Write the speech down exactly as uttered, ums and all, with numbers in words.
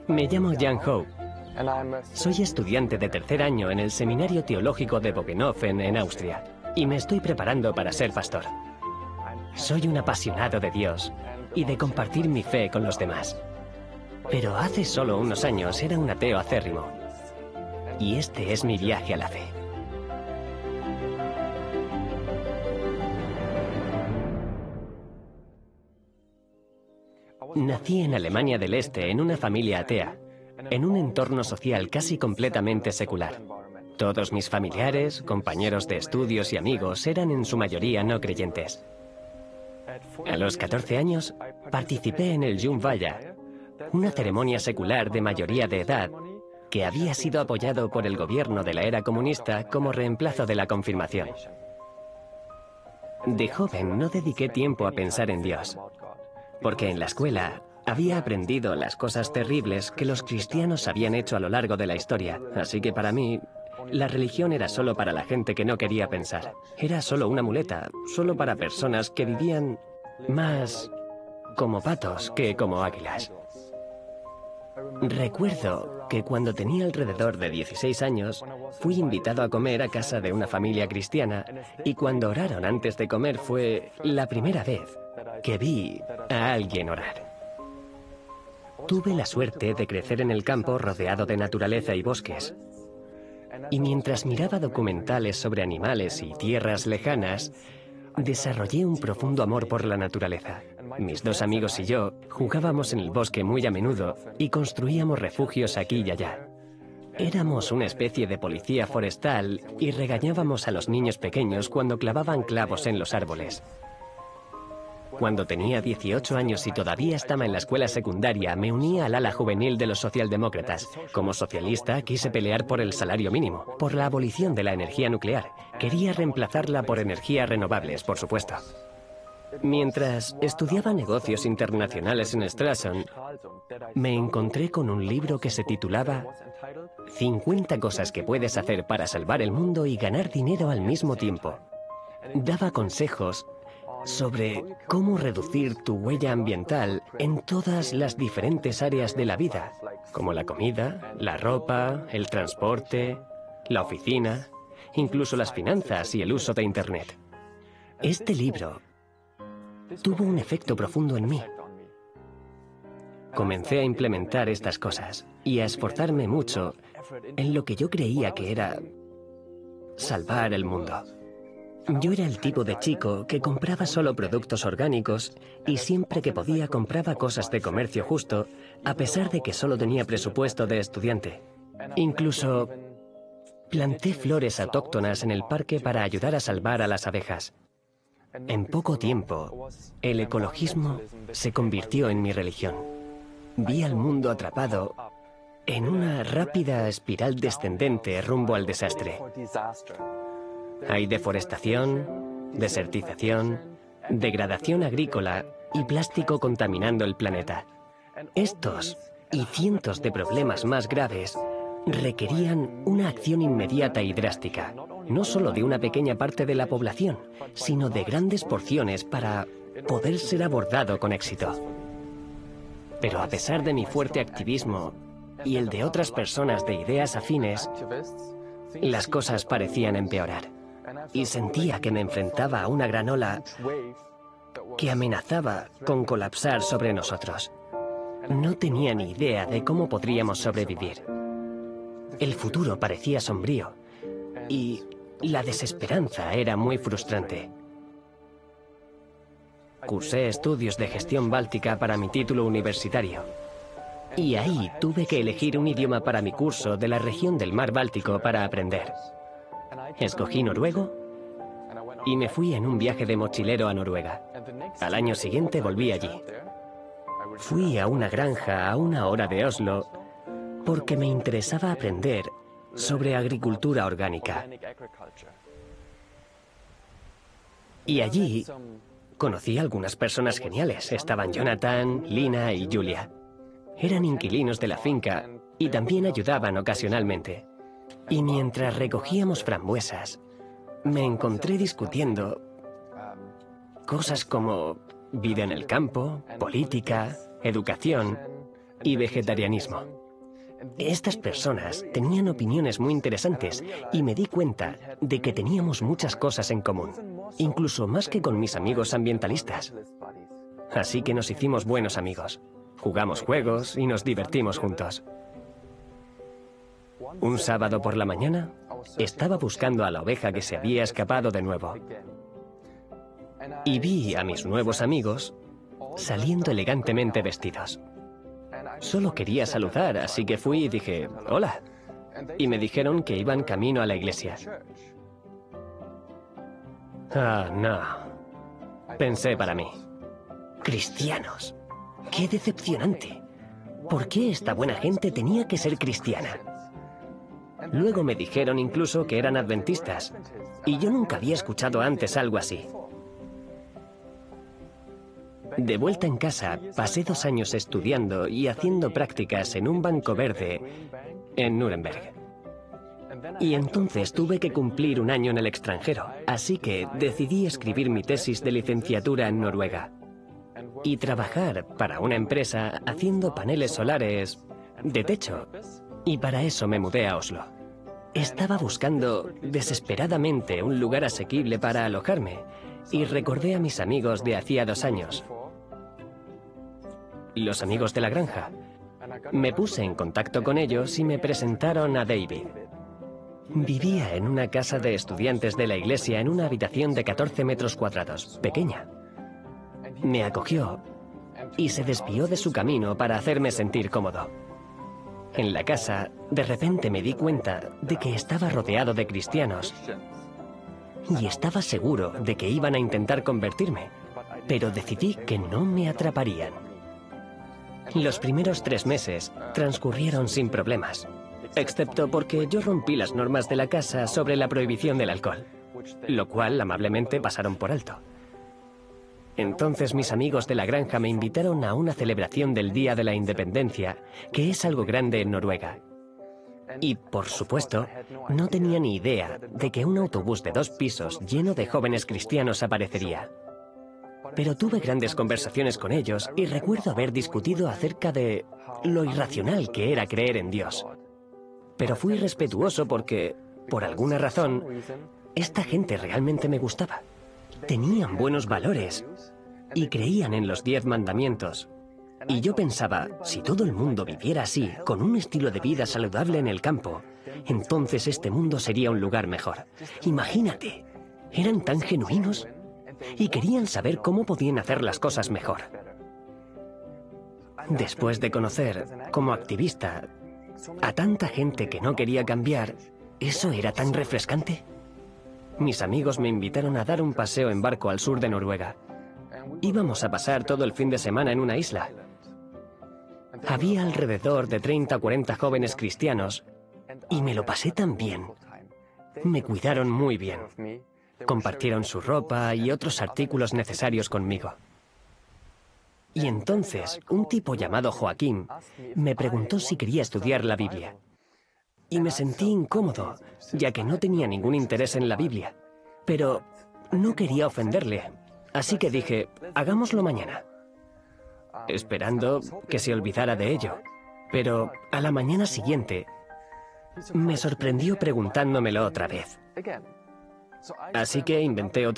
Me llamo Jan Ho. Soy estudiante de tercer año en el Seminario Teológico de Bogenhofen, en Austria, y me estoy preparando para ser pastor. Soy un apasionado de Dios y de compartir mi fe con los demás. Pero hace solo unos años era un ateo acérrimo. Y este es mi viaje a la fe. Nací en Alemania del Este en una familia atea, en un entorno social casi completamente secular. Todos mis familiares, compañeros de estudios y amigos eran en su mayoría no creyentes. A los catorce años participé en el Jungweihe, una ceremonia secular de mayoría de edad que había sido apoyado por el gobierno de la era comunista como reemplazo de la confirmación. De joven no dediqué tiempo a pensar en Dios, porque en la escuela había aprendido las cosas terribles que los cristianos habían hecho a lo largo de la historia, así que para mí la religión era solo para la gente que no quería pensar. Era solo una muleta, solo para personas que vivían más como patos que como águilas. Recuerdo que cuando tenía alrededor de dieciséis años, fui invitado a comer a casa de una familia cristiana y cuando oraron antes de comer fue la primera vez que vi a alguien orar. Tuve la suerte de crecer en el campo rodeado de naturaleza y bosques. Y mientras miraba documentales sobre animales y tierras lejanas, desarrollé un profundo amor por la naturaleza. Mis dos amigos y yo jugábamos en el bosque muy a menudo y construíamos refugios aquí y allá. Éramos una especie de policía forestal y regañábamos a los niños pequeños cuando clavaban clavos en los árboles. Cuando tenía dieciocho años y todavía estaba en la escuela secundaria, me uní al ala juvenil de los socialdemócratas. Como socialista, quise pelear por el salario mínimo, por la abolición de la energía nuclear. Quería reemplazarla por energías renovables, por supuesto. Mientras estudiaba negocios internacionales en Stralsund, me encontré con un libro que se titulaba cincuenta cosas que puedes hacer para salvar el mundo y ganar dinero al mismo tiempo. Daba consejos sobre cómo reducir tu huella ambiental en todas las diferentes áreas de la vida, como la comida, la ropa, el transporte, la oficina, incluso las finanzas y el uso de Internet. Este libro tuvo un efecto profundo en mí. Comencé a implementar estas cosas y a esforzarme mucho en lo que yo creía que era salvar el mundo. Yo era el tipo de chico que compraba solo productos orgánicos y siempre que podía compraba cosas de comercio justo, a pesar de que solo tenía presupuesto de estudiante. Incluso planté flores autóctonas en el parque para ayudar a salvar a las abejas. En poco tiempo, el ecologismo se convirtió en mi religión. Vi al mundo atrapado en una rápida espiral descendente rumbo al desastre. Hay deforestación, desertización, degradación agrícola y plástico contaminando el planeta. Estos y cientos de problemas más graves requerían una acción inmediata y drástica, no solo de una pequeña parte de la población, sino de grandes porciones para poder ser abordado con éxito. Pero a pesar de mi fuerte activismo y el de otras personas de ideas afines, las cosas parecían empeorar. Y sentía que me enfrentaba a una gran ola que amenazaba con colapsar sobre nosotros. No tenía ni idea de cómo podríamos sobrevivir. El futuro parecía sombrío y la desesperanza era muy frustrante. Cursé estudios de gestión báltica para mi título universitario. Y ahí tuve que elegir un idioma para mi curso de la región del mar Báltico para aprender. Escogí noruego y me fui en un viaje de mochilero a Noruega. Al año siguiente volví allí. Fui a una granja a una hora de Oslo porque me interesaba aprender sobre agricultura orgánica. Y allí conocí a algunas personas geniales. Estaban Jonathan, Lina y Julia. Eran inquilinos de la finca y también ayudaban ocasionalmente. Y mientras recogíamos frambuesas, me encontré discutiendo cosas como vida en el campo, política, educación y vegetarianismo. Estas personas tenían opiniones muy interesantes y me di cuenta de que teníamos muchas cosas en común, incluso más que con mis amigos ambientalistas. Así que nos hicimos buenos amigos. Jugamos juegos y nos divertimos juntos. Un sábado por la mañana, estaba buscando a la oveja que se había escapado de nuevo. Y vi a mis nuevos amigos saliendo elegantemente vestidos. Solo quería saludar, así que fui y dije, hola. Y me dijeron que iban camino a la iglesia. Ah, no. Pensé para mí. Cristianos. ¡Qué decepcionante! ¿Por qué esta buena gente tenía que ser cristiana? Luego me dijeron incluso que eran adventistas, y yo nunca había escuchado antes algo así. De vuelta en casa, pasé dos años estudiando y haciendo prácticas en un banco verde en Nuremberg. Y entonces tuve que cumplir un año en el extranjero, así que decidí escribir mi tesis de licenciatura en Noruega y trabajar para una empresa haciendo paneles solares de techo. Y para eso me mudé a Oslo. Estaba buscando desesperadamente un lugar asequible para alojarme y recordé a mis amigos de hacía dos años. Los amigos de la granja. Me puse en contacto con ellos y me presentaron a David. Vivía en una casa de estudiantes de la iglesia en una habitación de catorce metros cuadrados, pequeña. Me acogió y se desvió de su camino para hacerme sentir cómodo. En la casa, de repente me di cuenta de que estaba rodeado de cristianos y estaba seguro de que iban a intentar convertirme, pero decidí que no me atraparían. Los primeros tres meses transcurrieron sin problemas, excepto porque yo rompí las normas de la casa sobre la prohibición del alcohol, lo cual amablemente pasaron por alto. Entonces mis amigos de la granja me invitaron a una celebración del Día de la Independencia, que es algo grande en Noruega. Y, por supuesto, no tenía ni idea de que un autobús de dos pisos lleno de jóvenes cristianos aparecería. Pero tuve grandes conversaciones con ellos y recuerdo haber discutido acerca de lo irracional que era creer en Dios. Pero fui respetuoso porque, por alguna razón, esta gente realmente me gustaba. Tenían buenos valores y creían en los diez mandamientos. Y yo pensaba, si todo el mundo viviera así, con un estilo de vida saludable en el campo, entonces este mundo sería un lugar mejor. Imagínate, eran tan genuinos y querían saber cómo podían hacer las cosas mejor. Después de conocer, como activista, a tanta gente que no quería cambiar, ¿eso era tan refrescante? Mis amigos me invitaron a dar un paseo en barco al sur de Noruega. Íbamos a pasar todo el fin de semana en una isla. Había alrededor de treinta o cuarenta jóvenes cristianos y me lo pasé tan bien. Me cuidaron muy bien. Compartieron su ropa y otros artículos necesarios conmigo. Y entonces, un tipo llamado Joaquín me preguntó si quería estudiar la Biblia. Y me sentí incómodo, ya que no tenía ningún interés en la Biblia. Pero no quería ofenderle, así que dije, hagámoslo mañana, esperando que se olvidara de ello. Pero a la mañana siguiente, me sorprendió preguntándomelo otra vez. Así que inventé otro